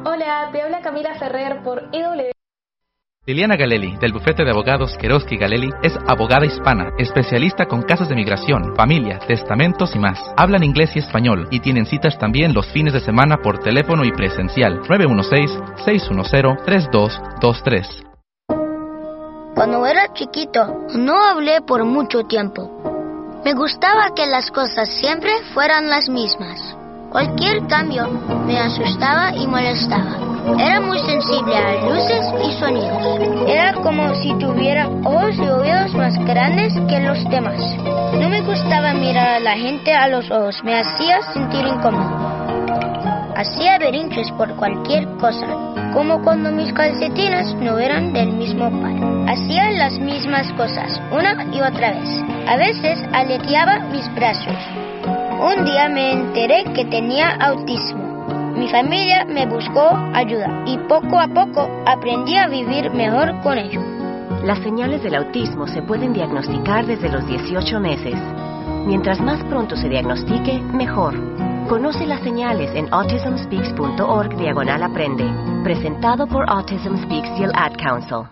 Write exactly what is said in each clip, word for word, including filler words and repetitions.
Hola, te habla Camila Ferrer por E W. Liliana Galelli, del bufete de abogados Queroski Galelli, es abogada hispana, especialista con casos de migración, familia, testamentos y más. Hablan inglés y español y tienen citas también los fines de semana por teléfono y presencial. nueve uno seis, seis uno cero, tres dos dos tres. Cuando era chiquito, no hablé por mucho tiempo. Me gustaba que las cosas siempre fueran las mismas. Cualquier cambio me asustaba y molestaba. Era muy sensible a luces y sonidos. Era como si tuviera ojos y oídos más grandes que los demás. No me gustaba mirar a la gente a los ojos. Me hacía sentir incómodo. Hacía berrinches por cualquier cosa, como cuando mis calcetines no eran del mismo par. Hacía las mismas cosas, una y otra vez. A veces aleteaba mis brazos. Un día me enteré que tenía autismo. Mi familia me buscó ayuda y poco a poco aprendí a vivir mejor con ello. Las señales del autismo se pueden diagnosticar desde los dieciocho meses. Mientras más pronto se diagnostique, mejor. Conoce las señales en autism speaks punto org diagonal aprende. Presentado por Autism Speaks y el Ad Council.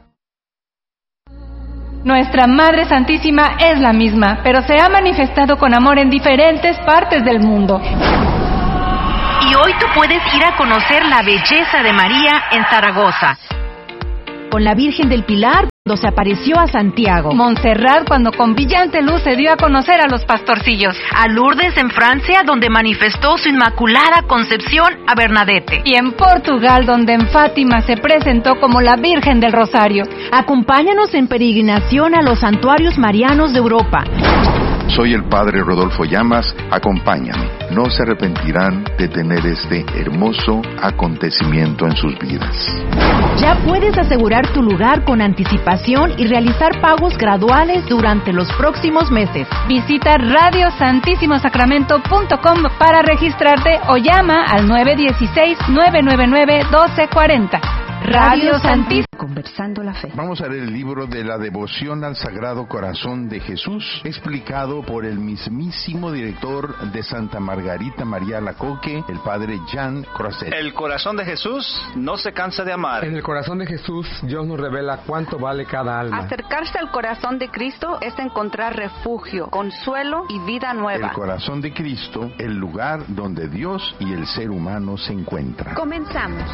Nuestra Madre Santísima es la misma, pero se ha manifestado con amor en diferentes partes del mundo. Y hoy tú puedes ir a conocer la belleza de María en Zaragoza. Con la Virgen del Pilar, cuando se apareció a Santiago. Montserrat, cuando con brillante luz se dio a conocer a los pastorcillos. A Lourdes, en Francia, donde manifestó su inmaculada concepción a Bernadette. Y en Portugal, donde en Fátima se presentó como la Virgen del Rosario. Acompáñanos en peregrinación a los santuarios marianos de Europa. Soy el Padre Rodolfo Llamas, acompáñame. No se arrepentirán de tener este hermoso acontecimiento en sus vidas. Ya puedes asegurar tu lugar con anticipación y realizar pagos graduales durante los próximos meses. Visita radio santísimo sacramento punto com para registrarte o llama al nueve uno seis, nueve nueve nueve, uno dos cuatro cero. Radio Santísimo. Conversando la Fe. Vamos a leer el libro de la devoción al Sagrado Corazón de Jesús, explicado por el mismísimo director de Santa Margarita María Alacoque, el padre Jean Croiset. El corazón de Jesús no se cansa de amar. En el corazón de Jesús, Dios nos revela cuánto vale cada alma. Acercarse al corazón de Cristo es encontrar refugio, consuelo y vida nueva. El corazón de Cristo, el lugar donde Dios y el ser humano se encuentran. Comenzamos.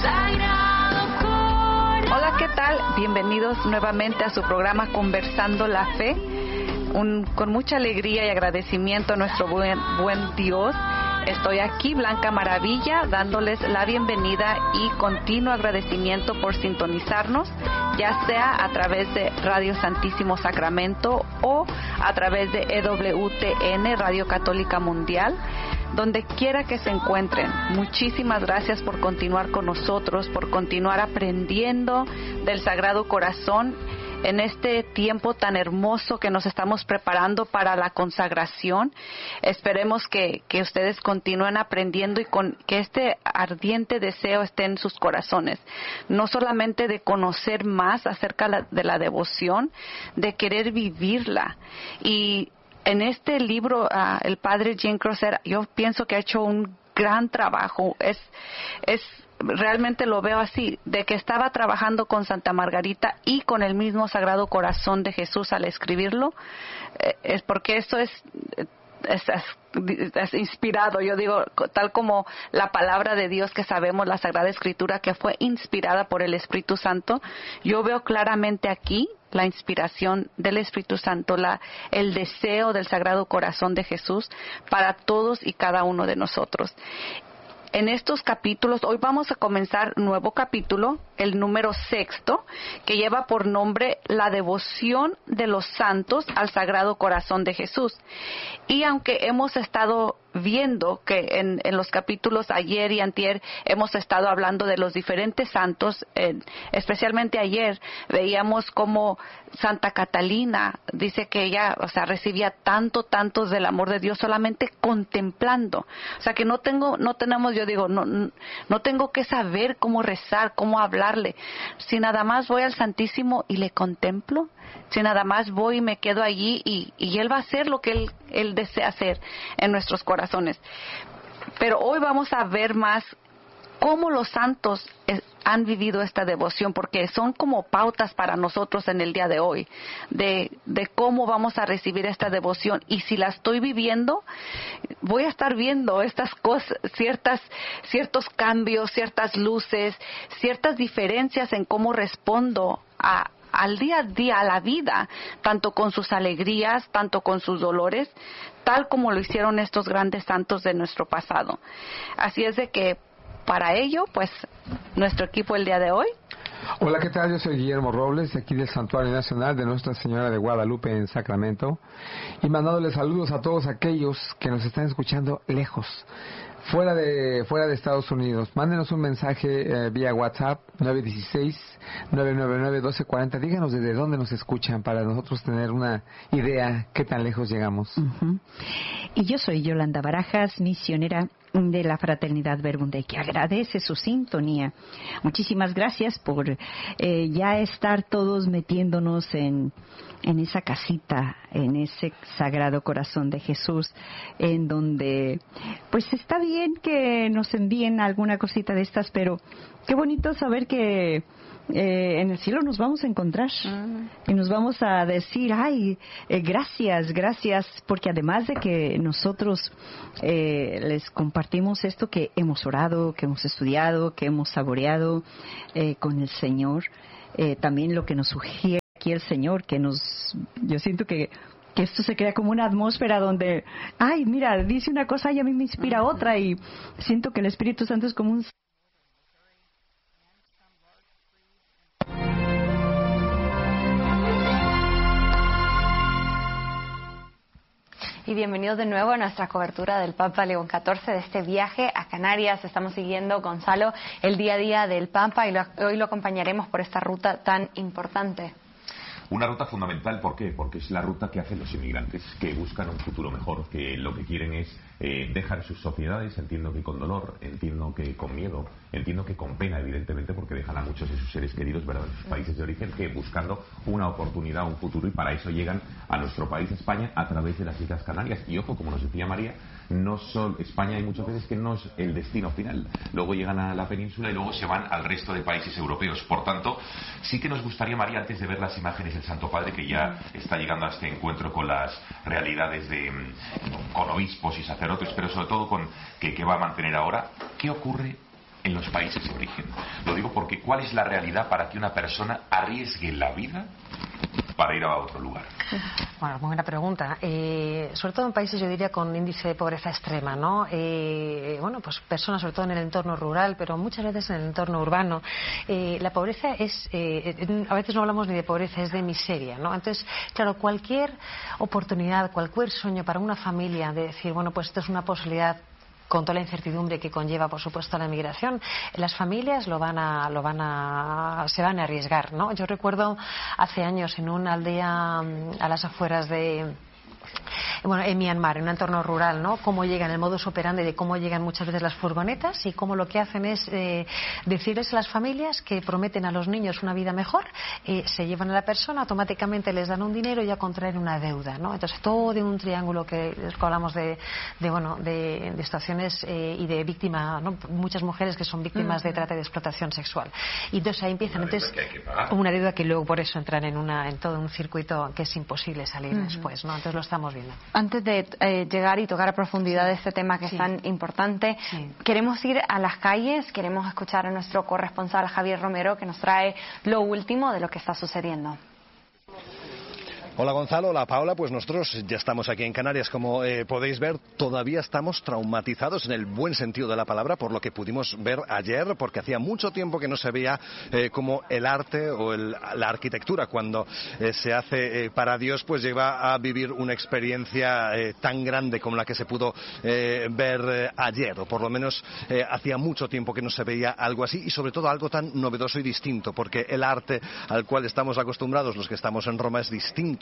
Hola, ¿qué tal? Bienvenidos nuevamente a su programa Conversando la Fe. Un, con mucha alegría y agradecimiento a nuestro buen, buen Dios. Estoy aquí, Blanca Maravilla, dándoles la bienvenida y continuo agradecimiento por sintonizarnos, ya sea a través de Radio Santísimo Sacramento o a través de E W T N, Radio Católica Mundial. Donde quiera que se encuentren, muchísimas gracias por continuar con nosotros, por continuar aprendiendo del Sagrado Corazón en este tiempo tan hermoso que nos estamos preparando para la consagración. Esperemos que, que ustedes continúen aprendiendo y con que este ardiente deseo esté en sus corazones, no solamente de conocer más acerca la, de la devoción, de querer vivirla. Y en este libro, uh, el padre Jean Croiset, yo pienso que ha hecho un gran trabajo. Es, es, realmente lo veo así, de que estaba trabajando con Santa Margarita y con el mismo Sagrado Corazón de Jesús al escribirlo. Eh, es porque esto es, es, es, es inspirado, yo digo, tal como la palabra de Dios que sabemos, la Sagrada Escritura, que fue inspirada por el Espíritu Santo. Yo veo claramente aquí la inspiración del Espíritu Santo, la, el deseo del Sagrado Corazón de Jesús para todos y cada uno de nosotros. En estos capítulos, hoy vamos a comenzar un nuevo capítulo, el número sexto, que lleva por nombre La devoción de los santos al Sagrado Corazón de Jesús. Y aunque hemos estado viendo que en, en los capítulos ayer y antier hemos estado hablando de los diferentes santos, eh, especialmente ayer veíamos como Santa Catalina dice que ella, o sea, recibía tanto, tantos del amor de Dios solamente contemplando. O sea, que no tengo, no tenemos, yo digo, no, no tengo que saber cómo rezar, cómo hablarle. Si nada más voy al Santísimo y le contemplo, si nada más voy y me quedo allí y, y Él va a hacer lo que Él, Él desea hacer en nuestros corazones. Pero hoy vamos a ver más cómo los santos eh, han vivido esta devoción, porque son como pautas para nosotros en el día de hoy, de, de cómo vamos a recibir esta devoción. Y si la estoy viviendo, voy a estar viendo estas cosas, ciertas, ciertos cambios, ciertas luces, ciertas diferencias en cómo respondo a al día a día, a la vida, tanto con sus alegrías, tanto con sus dolores, tal como lo hicieron estos grandes santos de nuestro pasado. Así es de que, para ello, pues, nuestro equipo el día de hoy. Hola, ¿qué tal? Yo soy Guillermo Robles, aquí del Santuario Nacional de Nuestra Señora de Guadalupe en Sacramento, y mandándoles saludos a todos aquellos que nos están escuchando lejos, fuera de fuera de Estados Unidos. Mándenos un mensaje eh, vía WhatsApp nueve uno seis, nueve nueve nueve, uno dos cuatro cero. Díganos desde dónde nos escuchan para nosotros tener una idea qué tan lejos llegamos. Uh-huh. Y yo soy Yolanda Barajas, misionera de la Fraternidad Verbum, que agradece su sintonía. Muchísimas gracias por eh, ya estar todos metiéndonos en, en esa casita, en ese Sagrado Corazón de Jesús, en donde pues está bien que nos envíen alguna cosita de estas, pero qué bonito saber que Eh, en el cielo nos vamos a encontrar uh-huh. y nos vamos a decir, ay, eh, gracias, gracias, porque además de que nosotros eh, les compartimos esto que hemos orado, que hemos estudiado, que hemos saboreado eh, con el Señor, eh, también lo que nos sugiere aquí el Señor, que nos, yo siento que que esto se crea como una atmósfera donde, ay, mira, dice una cosa y a mí me inspira uh-huh. otra, y siento que el Espíritu Santo es como un Y bienvenidos de nuevo a nuestra cobertura del Papa León catorce, de este viaje a Canarias. Estamos siguiendo, Gonzalo, el día a día del Papa, y lo, hoy lo acompañaremos por esta ruta tan importante. Una ruta fundamental, ¿por qué? Porque es la ruta que hacen los inmigrantes, que buscan un futuro mejor, que lo que quieren es eh, dejar sus sociedades, entiendo que con dolor, entiendo que con miedo, entiendo que con pena, evidentemente, porque dejan a muchos de sus seres queridos, ¿verdad?, en sus países de origen, que buscando una oportunidad, un futuro, y para eso llegan a nuestro país, España, a través de las Islas Canarias. Y ojo, como nos decía María, no son, España hay muchas veces que no es el destino final. Luego llegan a la península y luego se van al resto de países europeos. Por tanto, sí que nos gustaría, María, antes de ver las imágenes del Santo Padre, que ya está llegando a este encuentro con las realidades de con obispos y sacerdotes, pero sobre todo con que, que va a mantener ahora, ¿qué ocurre en los países de origen? Lo digo porque ¿cuál es la realidad para que una persona arriesgue la vida para ir a otro lugar? Bueno, muy buena pregunta. Eh, sobre todo en países, yo diría, con índice de pobreza extrema, ¿no? Eh, bueno, pues personas, sobre todo en el entorno rural, pero muchas veces en el entorno urbano. Eh, la pobreza es, eh, a veces no hablamos ni de pobreza, es de miseria, ¿no? Entonces, claro, cualquier oportunidad, cualquier sueño para una familia de decir, bueno, pues esto es una posibilidad, con toda la incertidumbre que conlleva, por supuesto, la migración, las familias lo van a, lo van a, se van a arriesgar, ¿no? Yo recuerdo hace años en una aldea a las afueras de, bueno, en Myanmar, en un entorno rural, ¿no?, cómo llegan, el modus operandi de cómo llegan muchas veces las furgonetas, y cómo lo que hacen es eh, decirles a las familias que prometen a los niños una vida mejor, eh, se llevan a la persona, automáticamente les dan un dinero y ya contraen una deuda, ¿no? Entonces todo de un triángulo que, que hablamos de, de bueno, de, de situaciones eh, y de víctimas, ¿no?, muchas mujeres que son víctimas uh-huh. de trata y de explotación sexual, y entonces ahí empiezan, una entonces una deuda que luego por eso entran en una en todo un circuito que es imposible salir uh-huh. después, ¿no? Entonces lo estamos viendo. Antes de eh, llegar y tocar a profundidad de este tema que sí. es tan importante, sí. queremos ir a las calles, queremos escuchar a nuestro corresponsal Javier Romero, que nos trae lo último de lo que está sucediendo. Hola Gonzalo, hola Paola, pues nosotros ya estamos aquí en Canarias, como eh, podéis ver, todavía estamos traumatizados en el buen sentido de la palabra por lo que pudimos ver ayer, porque hacía mucho tiempo que no se veía eh, como el arte o el, la arquitectura cuando eh, se hace eh, para Dios, pues lleva a vivir una experiencia eh, tan grande como la que se pudo eh, ver eh, ayer, o por lo menos eh, hacía mucho tiempo que no se veía algo así, y sobre todo algo tan novedoso y distinto, porque el arte al cual estamos acostumbrados los que estamos en Roma es distinto,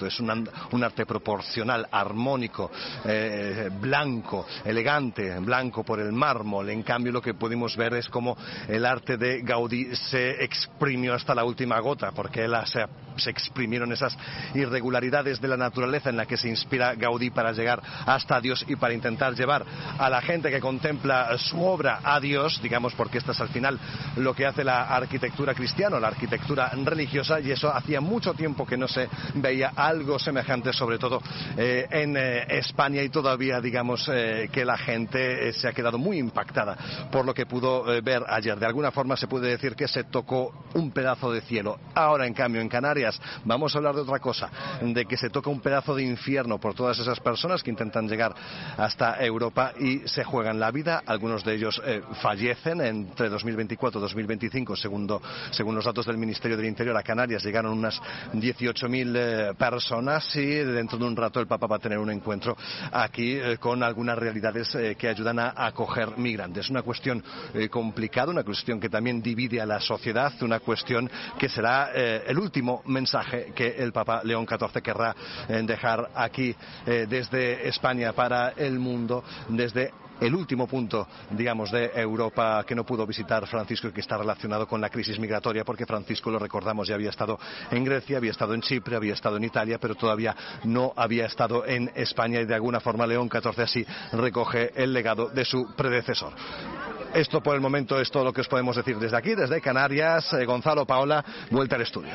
es un, un arte proporcional, armónico, eh, blanco, elegante, blanco por el mármol. En cambio, lo que pudimos ver es como el arte de Gaudí se exprimió hasta la última gota, porque él se, se exprimieron esas irregularidades de la naturaleza en la que se inspira Gaudí para llegar hasta Dios y para intentar llevar a la gente que contempla su obra a Dios, digamos, porque esto es al final lo que hace la arquitectura cristiana, la arquitectura religiosa, y eso hacía mucho tiempo que no se veía algo semejante, sobre todo eh, en eh, España, y todavía digamos eh, que la gente eh, se ha quedado muy impactada por lo que pudo eh, ver ayer. De alguna forma se puede decir que se tocó un pedazo de cielo. Ahora, en cambio, en Canarias vamos a hablar de otra cosa, de que se toca un pedazo de infierno por todas esas personas que intentan llegar hasta Europa y se juegan la vida. Algunos de ellos eh, fallecen entre dos mil veinticuatro y dos mil veinticinco, segundo, según los datos del Ministerio del Interior. A Canarias llegaron unas dieciocho mil eh, personas, y dentro de un rato el Papa va a tener un encuentro aquí eh, con algunas realidades eh, que ayudan a acoger migrantes. Una cuestión eh, complicada, una cuestión que también divide a la sociedad, una cuestión que será eh, el último mensaje que el Papa León catorce querrá eh, dejar aquí eh, desde España para el mundo, desde el último punto, digamos, de Europa que no pudo visitar Francisco y que está relacionado con la crisis migratoria, porque Francisco, lo recordamos, ya había estado en Grecia, había estado en Chipre, había estado en Italia, pero todavía no había estado en España, y de alguna forma León catorce así recoge el legado de su predecesor. Esto por el momento es todo lo que os podemos decir desde aquí, desde Canarias. Eh, Gonzalo, Paola, vuelta al estudio.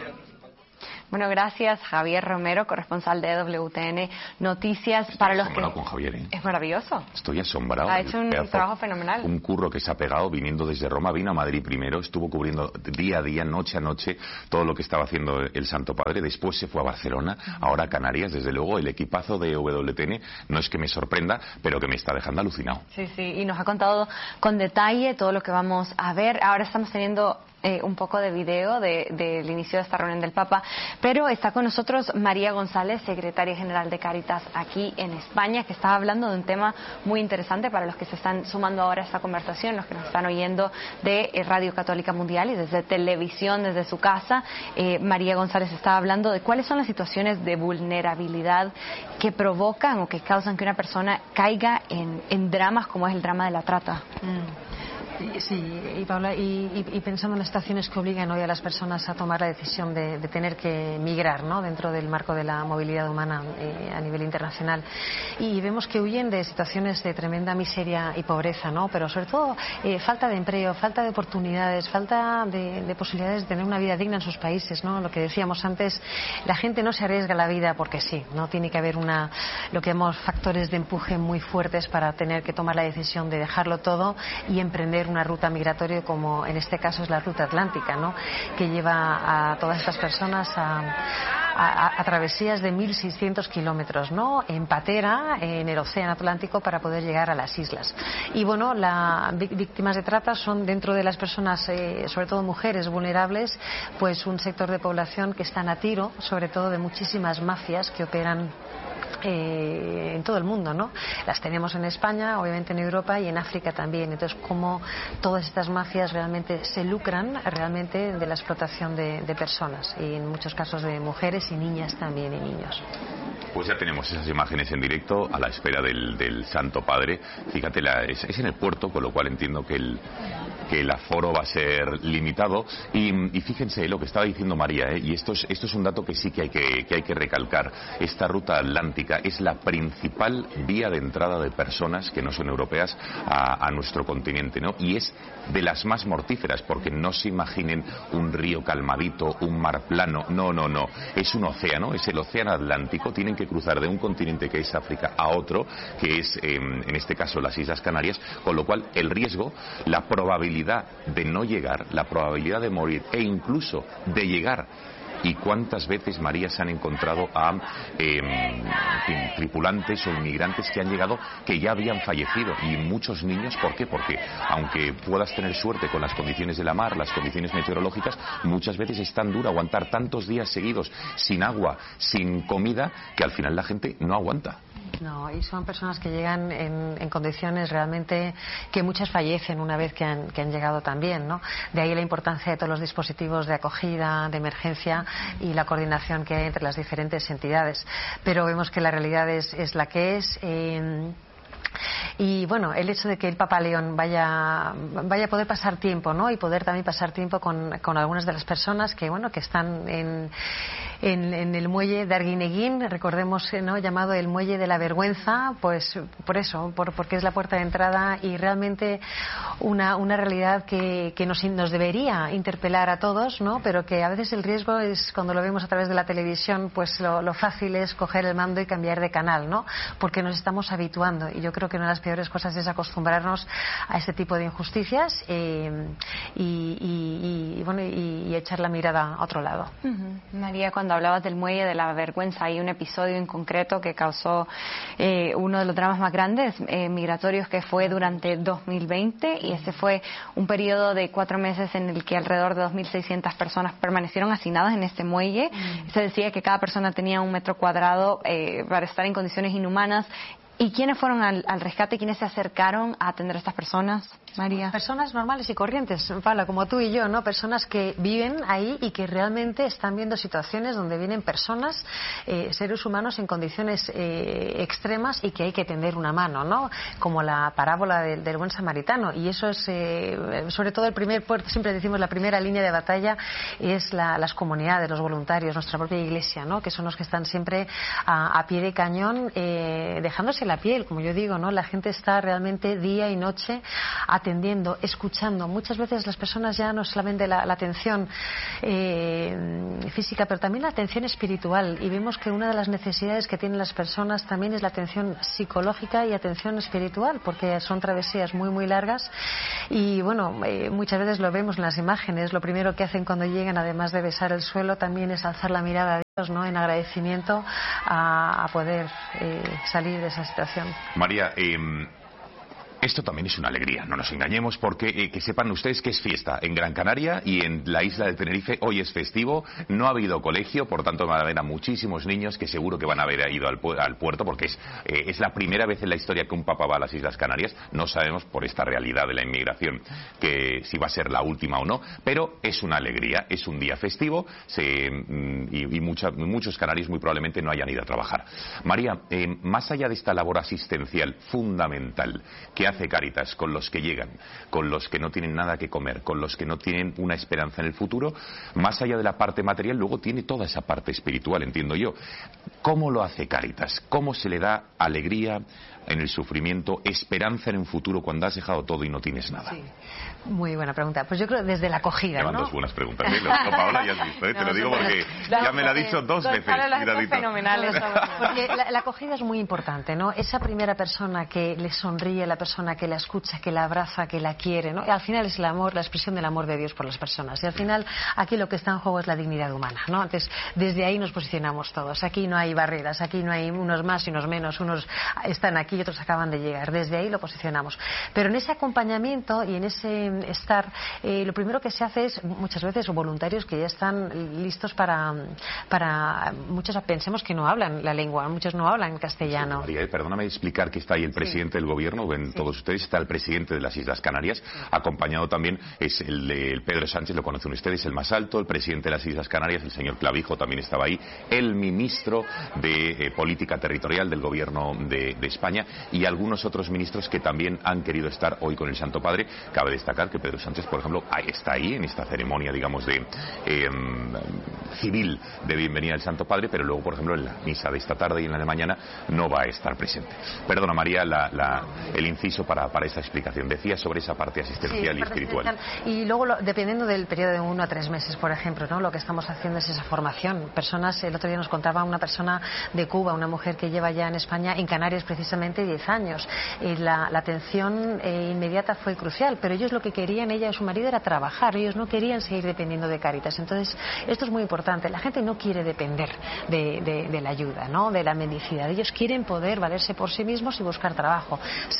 Bueno, gracias Javier Romero, corresponsal de W T N Noticias. Estoy para los que con Javier, ¿eh? Es maravilloso. Estoy asombrado. Ha hecho un pedazo, trabajo fenomenal. Un curro que se ha pegado viniendo desde Roma, vino a Madrid primero, estuvo cubriendo día a día, noche a noche, todo lo que estaba haciendo el Santo Padre. Después se fue a Barcelona, ahora a Canarias. Desde luego, el equipazo de W T N no es que me sorprenda, pero que me está dejando alucinado. Sí, sí, y nos ha contado con detalle todo lo que vamos a ver. Ahora estamos teniendo Eh, un poco de video del de, de inicio de esta reunión del Papa, pero está con nosotros María González, secretaria general de Cáritas aquí en España, que está hablando de un tema muy interesante para los que se están sumando ahora a esta conversación, los que nos están oyendo de eh, Radio Católica Mundial y desde televisión, desde su casa. eh, María González está hablando de cuáles son las situaciones de vulnerabilidad que provocan o que causan que una persona caiga en, en dramas como es el drama de la trata. Mm. Sí, y Paula, y, y, y pensando en las situaciones que obligan hoy a las personas a tomar la decisión de, de tener que migrar, ¿no?, dentro del marco de la movilidad humana eh, a nivel internacional, y vemos que huyen de situaciones de tremenda miseria y pobreza, ¿no?, pero sobre todo eh, falta de empleo, falta de oportunidades, falta de, de posibilidades de tener una vida digna en sus países, ¿no? Lo que decíamos antes, la gente no se arriesga la vida porque sí, no tiene que haber una, lo que llamamos factores de empuje muy fuertes para tener que tomar la decisión de dejarlo todo y emprender una ruta migratoria, como en este caso es la ruta atlántica, ¿no?, que lleva a todas estas personas a, a, a travesías de mil seiscientos kilómetros, ¿no?, en patera, en el océano Atlántico, para poder llegar a las islas. Y bueno, las víctimas de trata son, dentro de las personas, eh, sobre todo mujeres vulnerables, pues un sector de población que están a tiro, sobre todo de muchísimas mafias que operan Eh, en todo el mundo, ¿no? Las tenemos en España, obviamente en Europa y en África también. Entonces, cómo todas estas mafias realmente se lucran realmente de la explotación de, de personas, y en muchos casos de mujeres y niñas también, y niños. Pues ya tenemos esas imágenes en directo a la espera del, del Santo Padre. Fíjate, la, es, es en el puerto, con lo cual entiendo que el, que el aforo va a ser limitado. Y, y fíjense lo que estaba diciendo María, ¿eh? Y esto es, esto es un dato que sí que hay que, que hay que recalcar. Esta ruta atlántica es la principal vía de entrada de personas que no son europeas a, a nuestro continente, ¿no? Y es de las más mortíferas, porque no se imaginen un río calmadito, un mar plano. No, no, no. Es un océano, es el océano Atlántico. Tienen que cruzar de un continente que es África a otro, que es eh, en este caso las Islas Canarias, con lo cual el riesgo, la probabilidad de no llegar, la probabilidad de morir e incluso de llegar. ¿Y cuántas veces, María, se han encontrado a eh, en fin, tripulantes o inmigrantes que han llegado que ya habían fallecido? Y muchos niños, ¿por qué? Porque aunque puedas tener suerte con las condiciones de la mar, las condiciones meteorológicas, muchas veces es tan duro aguantar tantos días seguidos sin agua, sin comida, que al final la gente no aguanta. No, y son personas que llegan en, en condiciones realmente que muchas fallecen una vez que han, que han llegado también, ¿no? De ahí la importancia de todos los dispositivos de acogida, de emergencia, ayuda y la coordinación que hay entre las diferentes entidades. Pero vemos que la realidad es, es la que es. Eh, Y bueno, el hecho de que el Papa León vaya, vaya a poder pasar tiempo, ¿no? Y poder también pasar tiempo con, con algunas de las personas que, bueno, que están en, en, en el muelle de Arguineguín, recordemos, ¿no? Llamado el muelle de la vergüenza, pues por eso, por, porque es la puerta de entrada y realmente una, una realidad que, que nos, nos debería interpelar a todos, ¿no? Pero que a veces el riesgo es, cuando lo vemos a través de la televisión, pues lo, lo fácil es coger el mando y cambiar de canal, ¿no? Porque nos estamos habituando y yo creo que una de las peores cosas es acostumbrarnos a este tipo de injusticias eh, y, y, y, bueno, y, y echar la mirada a otro lado. Uh-huh. María, cuando hablabas del muelle de la vergüenza, hay un episodio en concreto que causó eh, uno de los dramas más grandes eh, migratorios, que fue durante dos mil veinte, y ese fue un periodo de cuatro meses en el que alrededor de dos mil seiscientas personas permanecieron hacinadas en este muelle. Uh-huh. Se decía que cada persona tenía un metro cuadrado eh, para estar en condiciones inhumanas. ¿Y quiénes fueron al, al rescate? ¿Quiénes se acercaron a atender a estas personas, María? Personas normales y corrientes, Paula, como tú y yo, ¿no? Personas que viven ahí y que realmente están viendo situaciones donde vienen personas, eh, seres humanos en condiciones eh, extremas y que hay que tender una mano, ¿no? Como la parábola del, del buen samaritano. Y eso es, eh, sobre todo el primer puerto, siempre decimos la primera línea de batalla es la, las comunidades, los voluntarios, nuestra propia iglesia, ¿no? Que son los que están siempre a, a pie de cañón, eh, dejándose la piel, como yo digo, ¿no? La gente está realmente día y noche atendiendo, escuchando. Muchas veces las personas ya no solamente la, la atención eh, física, pero también la atención espiritual. Y vemos que una de las necesidades que tienen las personas también es la atención psicológica y atención espiritual, porque son travesías muy, muy largas. Y bueno, eh, muchas veces lo vemos en las imágenes. Lo primero que hacen cuando llegan, además de besar el suelo, también es alzar la mirada a Dios, ¿no? En agradecimiento a, a poder eh, salir de esa situación. María, eh, esto también es una alegría, no nos engañemos, porque eh, que sepan ustedes que es fiesta en Gran Canaria y en la isla de Tenerife. Hoy es festivo, no ha habido colegio, por tanto van a ver a muchísimos niños que seguro que van a haber ido al, pu al puerto, porque es, eh, es la primera vez en la historia que un papa va a las Islas Canarias. No sabemos por esta realidad de la inmigración que si va a ser la última o no, pero es una alegría, es un día festivo se, y, y mucha, muchos canarios muy probablemente no hayan ido a trabajar. María, eh, más allá de esta labor asistencial fundamental que hace Cáritas con los que llegan, con los que no tienen nada que comer, con los que no tienen una esperanza en el futuro, más allá de la parte material, luego tiene toda esa parte espiritual, entiendo yo. ¿Cómo lo hace Cáritas? ¿Cómo se le da alegría en el sufrimiento, esperanza en un futuro cuando has dejado todo y no tienes nada? Sí. Muy buena pregunta. Pues yo creo desde la acogida, Llevan ¿no? dos buenas preguntas, ¿eh? Lo dijo Paola, ya has visto, ¿eh? No, Te lo digo porque no, ya me la ha dicho dos veces. Fenomenales. Porque la, la acogida es muy importante, ¿no? Esa primera persona que le sonríe, la persona que la escucha, que la abraza, que la quiere, ¿no? Y al final es el amor, la expresión del amor de Dios por las personas. Y al final aquí lo que está en juego es la dignidad humana, ¿no? Entonces, desde ahí nos posicionamos todos. Aquí no hay barreras, aquí no hay unos más y unos menos, unos están aquí y otros acaban de llegar. Desde ahí lo posicionamos. Pero en ese acompañamiento y en ese estar, eh, lo primero que se hace es, muchas veces, voluntarios que ya están listos para, para muchos pensemos que no hablan la lengua, muchos no hablan castellano. Sí, María, perdóname explicar que está ahí el presidente sí. del gobierno, ven sí. todos ustedes, está el presidente de las Islas Canarias, sí. acompañado también es el, el Pedro Sánchez, lo conocen ustedes, el más alto, el presidente de las Islas Canarias, el señor Clavijo también estaba ahí, el ministro de eh, Política Territorial del gobierno de, de España y algunos otros ministros que también han querido estar hoy con el Santo Padre. Cabe destacar que Pedro Sánchez, por ejemplo, está ahí en esta ceremonia, digamos, de eh, civil de bienvenida al Santo Padre, pero luego, por ejemplo, en la misa de esta tarde y en la de mañana no va a estar presente. Perdona, María, la, la, el inciso para, para esa explicación. Decía sobre esa parte asistencial sí, y espiritual. Asistencial. Y luego, lo, dependiendo del periodo de uno a tres meses, por ejemplo, ¿no? Lo que estamos haciendo es esa formación. Personas, el otro día nos contaba una persona de Cuba, una mujer que lleva ya en España, en Canarias precisamente, diez años. Y la, la atención eh, inmediata fue crucial, pero ellos lo que querían, ella y su marido, era trabajar. Ellos no querían seguir dependiendo de Cáritas. Entonces, esto es muy importante. La gente no quiere depender de, de, de la ayuda, ¿no? De la mendicidad. Ellos quieren poder valerse por sí mismos y buscar trabajo. Sabemos la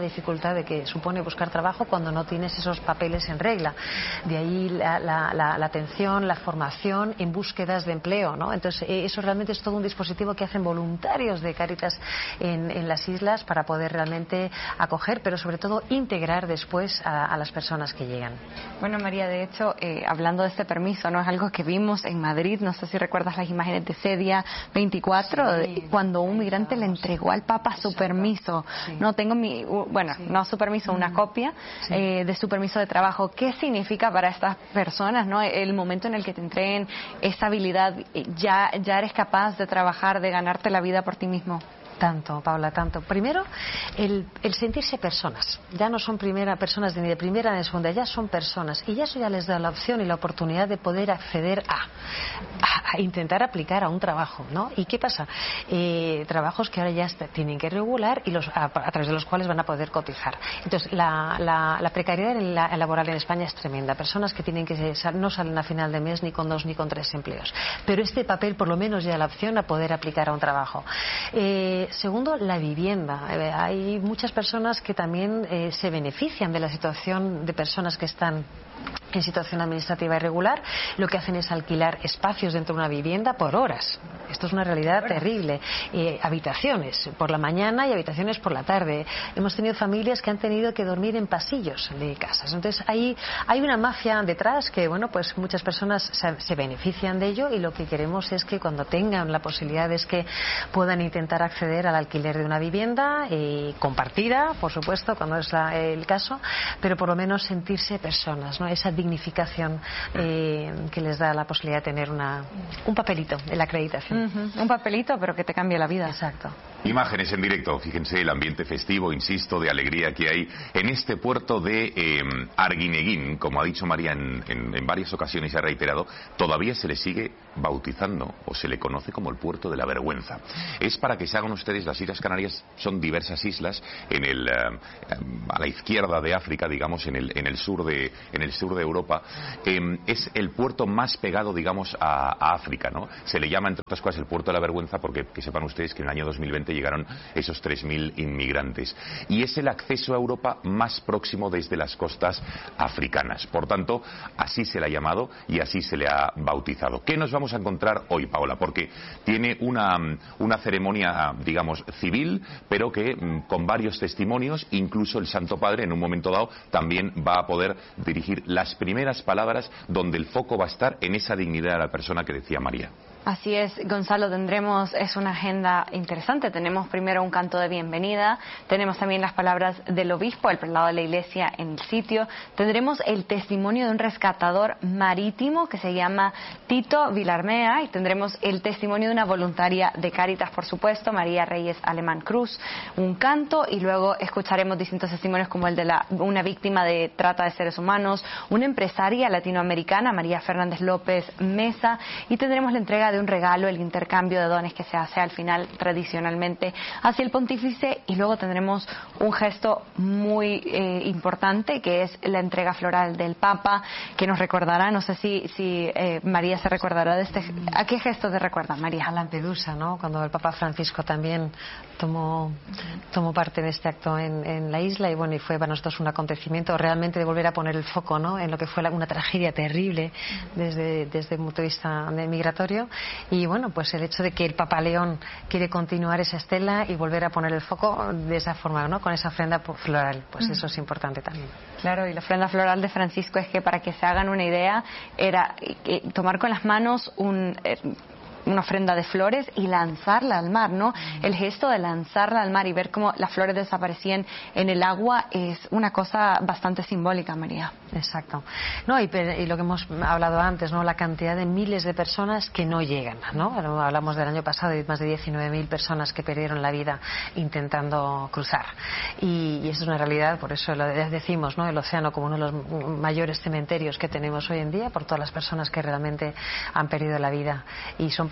dificultad de que supone buscar trabajo cuando no tienes esos papeles en regla. De ahí la, la, la, la atención, la formación en búsquedas de empleo, ¿no? Entonces, eso realmente es todo un dispositivo que hacen voluntarios de Cáritas en, en las islas para poder realmente acoger, pero sobre todo integrar después a, a las personas que llegan. Bueno, María, de hecho, eh, hablando de este permiso, ¿no? Es algo que vimos en Madrid, no sé si recuerdas las imágenes de Cedia veinticuatro, sí, cuando un migrante le entregó al Papa su permiso. Sí. No tengo mi, bueno, sí. no su permiso, una mm. copia sí. eh, de su permiso de trabajo. ¿Qué significa para estas personas, no? El momento en el que te entreguen esa habilidad, ya, ya eres capaz de trabajar, de ganarte la vida por ti mismo. Tanto, Paula, tanto. Primero, el, el sentirse personas. Ya no son primera personas ni de primera ni de segunda, ya son personas. Y ya eso ya les da la opción y la oportunidad de poder acceder a, a, a intentar aplicar a un trabajo, ¿no? ¿Y qué pasa? Eh, trabajos que ahora ya está, tienen que regular y los, a, a través de los cuales van a poder cotizar. Entonces, la, la, la precariedad en la, en laboral en España es tremenda. Personas que tienen que no salen a final de mes ni con dos ni con tres empleos. Pero este papel, por lo menos, ya da la opción a poder aplicar a un trabajo. Eh, Segundo, la vivienda. Eh, hay muchas personas que también eh, se benefician de la situación de personas que están en situación administrativa irregular. Lo que hacen es alquilar espacios dentro de una vivienda por horas. Esto es una realidad terrible. Eh, habitaciones por la mañana y habitaciones por la tarde. Hemos tenido familias que han tenido que dormir en pasillos de casas. Entonces hay, hay una mafia detrás que, bueno, pues muchas personas se, se benefician de ello, y lo que queremos es que cuando tengan la posibilidad es que puedan intentar acceder al alquiler de una vivienda eh, compartida, por supuesto, cuando es la, el caso, pero por lo menos sentirse personas, ¿no? Esa dignificación eh, que les da la posibilidad de tener una, un papelito en la acreditación. Uh-huh. Un papelito, pero que te cambie la vida. Exacto. Imágenes en directo, fíjense el ambiente festivo, insisto, de alegría que hay en este puerto de eh, Arguineguín. Como ha dicho María en, en, en varias ocasiones y ha reiterado, todavía se le sigue bautizando o se le conoce como el puerto de la vergüenza. Es para que se hagan ustedes, las Islas Canarias son diversas islas en el, uh, a la izquierda de África, digamos, en el, en el sur de en el sur de Europa. Eh, es el puerto más pegado, digamos, a, a África, ¿no? Se le llama, entre otras cosas, el puerto de la vergüenza porque, que sepan ustedes que en el año dos mil veinte llegaron esos tres mil inmigrantes. Y es el acceso a Europa más próximo desde las costas africanas. Por tanto, así se le ha llamado y así se le ha bautizado. ¿Qué nos vamos a encontrar hoy, Paola? Porque tiene una, una ceremonia, digamos, civil, pero que con varios testimonios, incluso el Santo Padre en un momento dado también va a poder dirigir las primeras palabras, donde el foco va a estar en esa dignidad de la persona que decía María. Así es, Gonzalo, tendremos, es una agenda interesante. Tenemos primero un canto de bienvenida, tenemos también las palabras del obispo, el prelado de la iglesia en el sitio, tendremos el testimonio de un rescatador marítimo que se llama Tito Vilarmea, y tendremos el testimonio de una voluntaria de Cáritas, por supuesto, María Reyes Alemán Cruz, un canto, y luego escucharemos distintos testimonios como el de la, una víctima de trata de seres humanos, una empresaria latinoamericana, María Fernández López Mesa, y tendremos la entrega de un regalo, el intercambio de dones que se hace al final tradicionalmente hacia el pontífice, y luego tendremos un gesto muy eh, importante, que es la entrega floral del Papa, que nos recordará, no sé si, si eh, María se recordará de este. ¿A qué gesto te recuerda, María? A Lampedusa, ¿no? Cuando el Papa Francisco también tomó, tomó parte de este acto en, en la isla, y bueno, y fue para nosotros un acontecimiento realmente de volver a poner el foco, ¿no?, en lo que fue la, una tragedia terrible desde, desde el punto de vista de migratorio. Y bueno, pues el hecho de que el Papa León quiere continuar esa estela y volver a poner el foco de esa forma, ¿no?, con esa ofrenda floral, pues eso es importante también. Claro, y la ofrenda floral de Francisco, es que, para que se hagan una idea, era tomar con las manos un eh, una ofrenda de flores y lanzarla al mar, ¿no? Mm. El gesto de lanzarla al mar y ver cómo las flores desaparecían en el agua es una cosa bastante simbólica, María. Exacto. No, y, y lo que hemos hablado antes, ¿no?, la cantidad de miles de personas que no llegan, ¿no? Hablamos del año pasado de más de diecinueve mil personas que perdieron la vida intentando cruzar. Y, y eso es una realidad, por eso lo decimos, ¿no?, el océano como uno de los mayores cementerios que tenemos hoy en día, por todas las personas que realmente han perdido la vida. Y son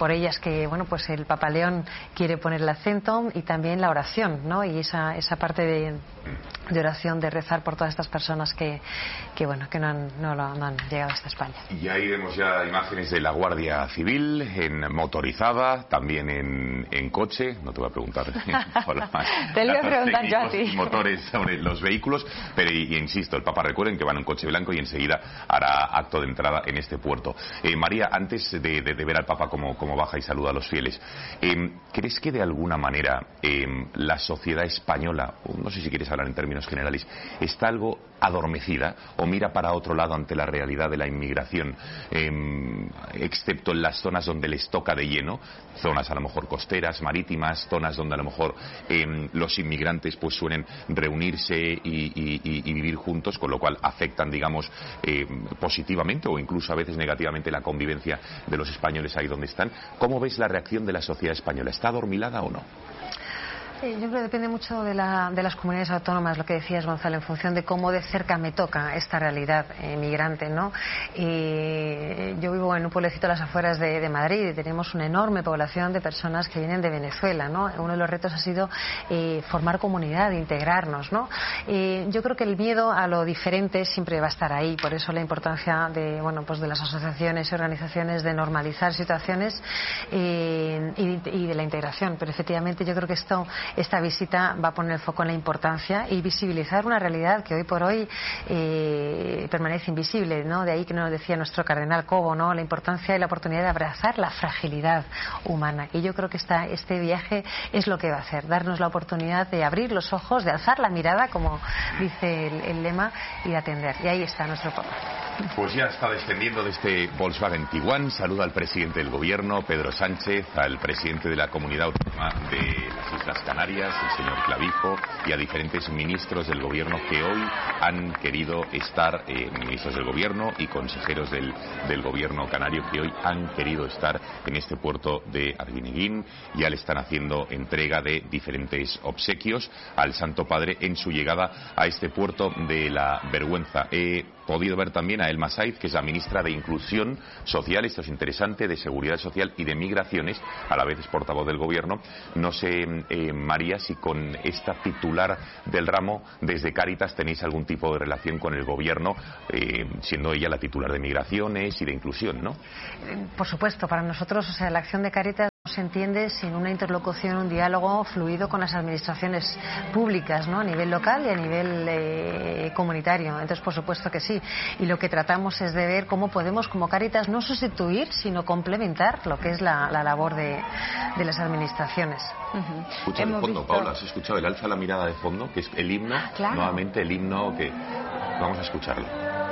por ellas que, bueno, pues el Papa León quiere poner el acento, y también la oración, ¿no? Y esa, esa parte de, de oración, de rezar por todas estas personas que, que bueno, que no han, no, lo, no han llegado hasta España. Y ahí vemos ya imágenes de la Guardia Civil en motorizada, también en, en coche. No te voy a preguntar por las, te lo voy a preguntar yo a ti. Motores sobre los vehículos, pero y, y insisto, el Papa, recuerden que va en un coche blanco y enseguida hará acto de entrada en este puerto. Eh, María, antes de, de, de ver al Papa como, como baja y saluda a los fieles, eh, ¿crees que de alguna manera eh, la sociedad española, no sé si quieres hablar en términos generales, está algo adormecida o mira para otro lado ante la realidad de la inmigración, eh, excepto en las zonas donde les toca de lleno, zonas a lo mejor costeras, marítimas, zonas donde a lo mejor eh, los inmigrantes pues suelen reunirse y, y, y, y vivir juntos, con lo cual afectan, digamos, eh, positivamente o incluso a veces negativamente la convivencia de los españoles ahí donde están? ¿Cómo ves la reacción de la sociedad española? ¿Está adormilada o no? Sí, yo creo que depende mucho de, la, de las comunidades autónomas, lo que decías, Gonzalo, en función de cómo de cerca me toca esta realidad eh, migrante, ¿no? Y yo vivo en un pueblecito a las afueras de, de Madrid y tenemos una enorme población de personas que vienen de Venezuela, ¿no? Uno de los retos ha sido eh, formar comunidad, integrarnos, ¿no? Y yo creo que el miedo a lo diferente siempre va a estar ahí, por eso la importancia de, bueno, pues de las asociaciones y organizaciones de normalizar situaciones eh, y, y de la integración, pero efectivamente yo creo que esto esta visita va a poner el foco en la importancia y visibilizar una realidad que hoy por hoy eh, permanece invisible, ¿no? De ahí que nos decía nuestro cardenal Cobo, ¿no? La importancia y la oportunidad de abrazar la fragilidad humana. Y yo creo que esta, este viaje es lo que va a hacer, darnos la oportunidad de abrir los ojos, de alzar la mirada, como dice el, el lema, y de atender. Y ahí está nuestro Papa. Pues ya está descendiendo de este Volkswagen Tiguan. Saluda al presidente del gobierno, Pedro Sánchez, al presidente de la Comunidad Autónoma de las Islas Canarias, el señor Clavijo, y a diferentes ministros del gobierno que hoy han querido estar, eh, ministros del gobierno y consejeros del, del gobierno canario que hoy han querido estar en este puerto de Arguineguín. Ya le están haciendo entrega de diferentes obsequios al Santo Padre en su llegada a este puerto de la Vergüenza. He podido ver también a Elma Saiz, que es la ministra de Inclusión Social, esto es interesante, de Seguridad Social y de Migraciones, a la vez es portavoz del gobierno. No sé, eh, María, si con esta titular del ramo desde Cáritas tenéis algún tipo de relación con el gobierno, eh, siendo ella la titular de Migraciones y de Inclusión, ¿no? Por supuesto, para nosotros, o sea, la acción de Cáritas no se entiende sin una interlocución, un diálogo fluido con las administraciones públicas, ¿no? A nivel local y a nivel eh, comunitario. Entonces, por supuesto que sí. Y lo que tratamos es de ver cómo podemos, como Cáritas, no sustituir, sino complementar lo que es la, la labor de, de las administraciones. Uh-huh. Escucha de fondo, visto... Paula, ¿has escuchado el alza la mirada de fondo? Que es el himno, claro. Nuevamente el himno que... Vamos a escucharlo.